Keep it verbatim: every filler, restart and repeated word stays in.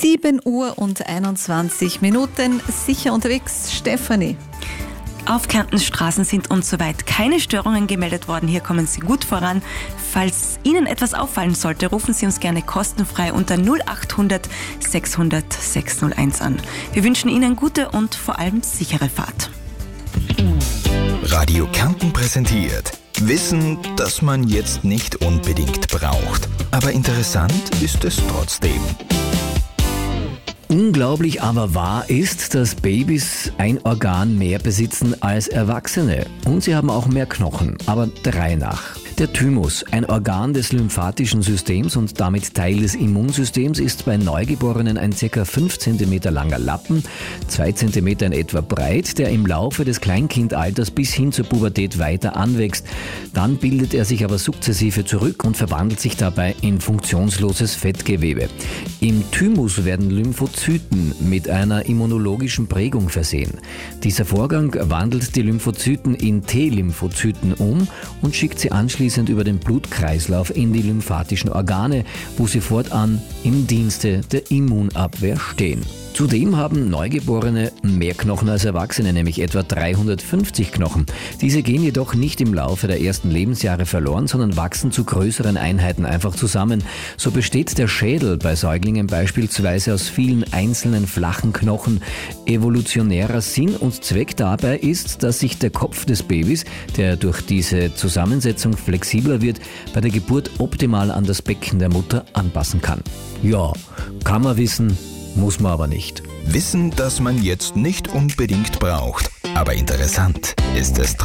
sieben Uhr und einundzwanzig Minuten. Sicher unterwegs, Stefanie. Auf Kärntens Straßen sind uns soweit keine Störungen gemeldet worden. Hier kommen Sie gut voran. Falls Ihnen etwas auffallen sollte, rufen Sie uns gerne kostenfrei unter null acht hundert sechshundert sechshunderteins an. Wir wünschen Ihnen gute und vor allem sichere Fahrt. Radio Kärnten präsentiert Wissen, das man jetzt nicht unbedingt braucht. Aber interessant ist es trotzdem. Unglaublich aber wahr ist, dass Babys ein Organ mehr besitzen als Erwachsene. Und sie haben auch mehr Knochen, aber der Reihe nach. Der Thymus, ein Organ des lymphatischen Systems und damit Teil des Immunsystems, ist bei Neugeborenen ein ca. fünf Zentimeter langer Lappen, zwei Zentimeter in etwa breit, der im Laufe des Kleinkindalters bis hin zur Pubertät weiter anwächst. Dann bildet er sich aber sukzessive zurück und verwandelt sich dabei in funktionsloses Fettgewebe. Im Thymus werden Lymphozyten mit einer immunologischen Prägung versehen. Dieser Vorgang wandelt die Lymphozyten in T-Lymphozyten um und schickt sie anschließend über den Blutkreislauf in die lymphatischen Organe, wo sie fortan im Dienste der Immunabwehr stehen. Zudem haben Neugeborene mehr Knochen als Erwachsene, nämlich etwa dreihundertfünfzig Knochen. Diese gehen jedoch nicht im Laufe der ersten Lebensjahre verloren, sondern wachsen zu größeren Einheiten einfach zusammen. So besteht der Schädel bei Säuglingen beispielsweise aus vielen einzelnen flachen Knochen. Evolutionärer Sinn und Zweck dabei ist, dass sich der Kopf des Babys, der durch diese Zusammensetzung flexibler wird, bei der Geburt optimal an das Becken der Mutter anpassen kann. Ja, kann man wissen, muss man aber nicht. Wissen, das man jetzt nicht unbedingt braucht. Aber interessant ist es